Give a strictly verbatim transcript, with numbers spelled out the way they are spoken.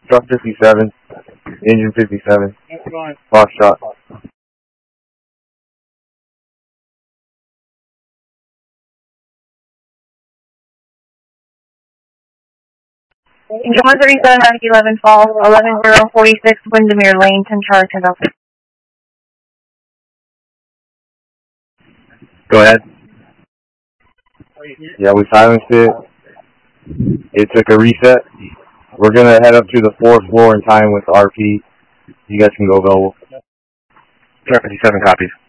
Truck fifty-seven, engine fifty-seven, lost shot. Engine one thirty-seven, Attic eleven Falls, eleven zero forty-six Windermere Lane, ten Charlie ten Delta. Go ahead. Yeah, we silenced it. It took a reset. We're going to head up to the fourth floor in time with R P. You guys can go available. Truck fifty-seven copies.